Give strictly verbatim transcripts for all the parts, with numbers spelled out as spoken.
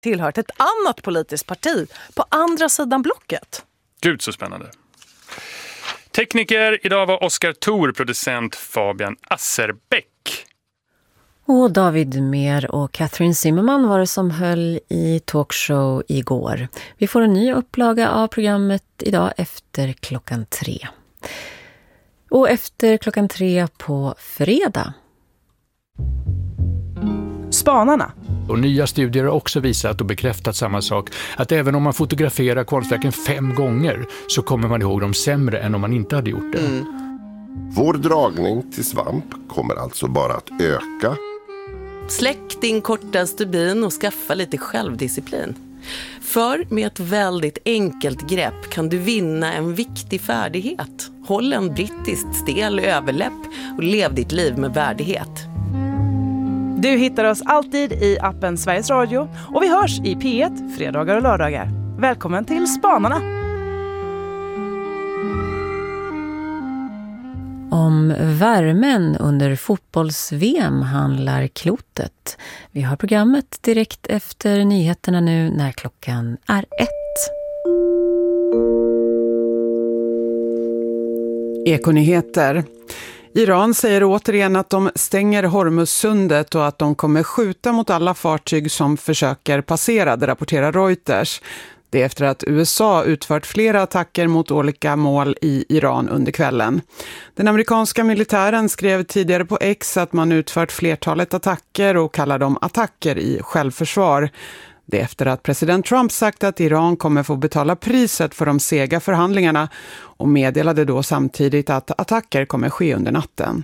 tillhört ett annat politiskt parti på andra sidan blocket. Gud så spännande. Tekniker idag var Oskar Thor, producent Fabian Asserbäck. Och David Mer och Catherine Zimmerman var det som höll i talkshow igår. Vi får en ny upplaga av programmet idag efter klockan tre. Och efter klockan tre på fredag. Spanarna. Och nya studier har också visat och bekräftat samma sak. Att även om man fotograferar konstverken fem gånger så kommer man ihåg dem sämre än om man inte hade gjort det. Mm. Vår dragning till svamp kommer alltså bara att öka. Släck din korta stubin och skaffa lite självdisciplin. För med ett väldigt enkelt grepp kan du vinna en viktig färdighet. Håll en brittiskt stel överläpp och lev ditt liv med värdighet. Du hittar oss alltid i appen Sveriges Radio och vi hörs i P ett fredagar och lördagar. Välkommen till Spanarna! Om värmen under fotbolls-V M handlar klotet. Vi har programmet direkt efter nyheterna nu när klockan är ett. Ekonyheter. Iran säger återigen att de stänger Hormuzsundet och att de kommer skjuta mot alla fartyg som försöker passera, det rapporterar Reuters. Det är efter att U S A utfört flera attacker mot olika mål i Iran under kvällen. Den amerikanska militären skrev tidigare på X att man utfört flertalet attacker och kallar dem attacker i självförsvar. Det är efter att president Trump sagt att Iran kommer få betala priset för de sega förhandlingarna och meddelade då samtidigt att attacker kommer ske under natten.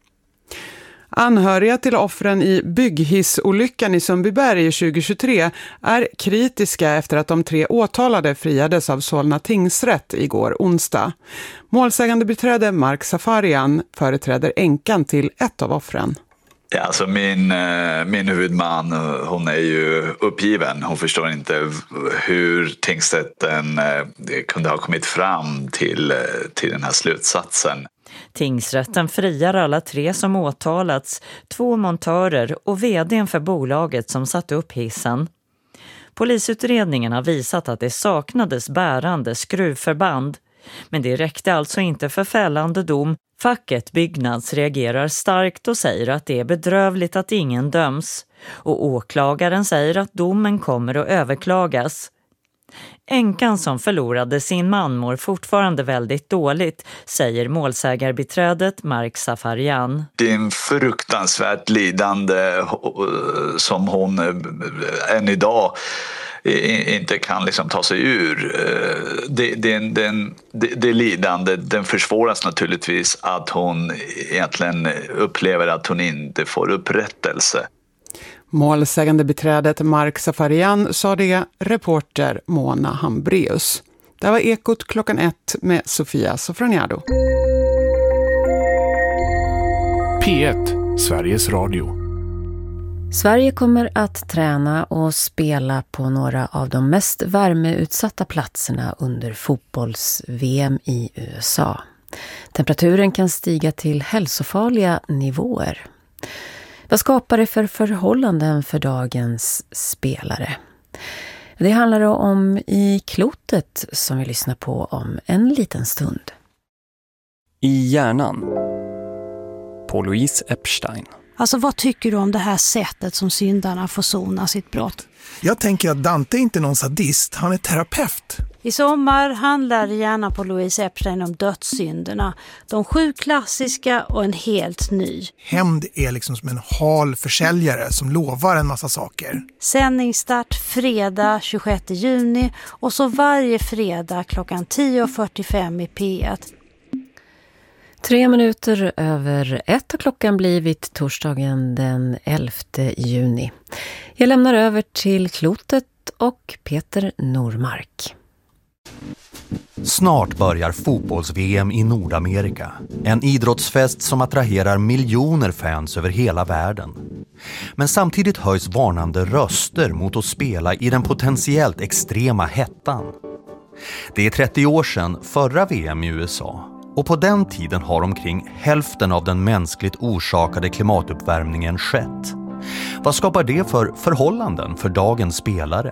Anhöriga till offren i bygghissolyckan i Sundbyberg tjugohundratjugotre är kritiska efter att de tre åtalade friades av Solna tingsrätt igår onsdag. Målsägande beträde Mark Safarian företräder änkan till ett av offren. Ja, alltså min, min huvudman, hon är ju uppgiven. Hon förstår inte hur tingsrätten kunde ha kommit fram till, till den här slutsatsen. Tingsrätten friar alla tre som åtalats, två montörer och vdn för bolaget som satt upp hissen. Polisutredningen har visat att det saknades bärande skruvförband, men det räckte alltså inte för fällande dom. Facket Byggnads reagerar starkt och säger att det är bedrövligt att ingen döms, och åklagaren säger att domen kommer att överklagas. Änkan som förlorade sin man mår fortfarande väldigt dåligt, säger målsägarbiträdet Mark Safarian. Det är en fruktansvärt lidande som hon än idag inte kan liksom ta sig ur. Det, det, den, det, det lidande, den försvåras naturligtvis att hon egentligen upplever att hon inte får upprättelse. Målsägande beträdet Mark Safarian sa det, reporter Mona Hambreus. Det var Ekot klockan ett med Sofia Sofroniado. P ett, Sveriges Radio. Sverige kommer att träna och spela på några av de mest värmeutsatta platserna under fotbolls-V M i U S A. Temperaturen kan stiga till hälsofarliga nivåer. Vad skapar det för förhållanden för dagens spelare? Det handlar om i klotet som vi lyssnar på om en liten stund. I hjärnan. På Louise Epstein. Alltså vad tycker du om det här sättet som syndarna får sona sitt brott? Jag tänker att Dante inte är någon sadist, han är terapeut. I sommar handlar gärna på Louise Epstein om dödssynderna. De sju klassiska och en helt ny. Hämnd är liksom som en hal försäljare som lovar en massa saker. Sändningsstart fredag tjugosjätte juni och så varje fredag klockan tio fyrtiofem i P ett. Tre minuter över ett har klockan blivit torsdagen den elfte juni. Jag lämnar över till klotet och Peter Normark. Snart börjar fotbolls-V M i Nordamerika. En idrottsfest som attraherar miljoner fans över hela världen. Men samtidigt höjs varnande röster mot att spela i den potentiellt extrema hettan. Det är trettio år sedan förra V M i U S A. Och på den tiden har omkring hälften av den mänskligt orsakade klimatuppvärmningen skett. Vad skapar det för förhållanden för dagens spelare?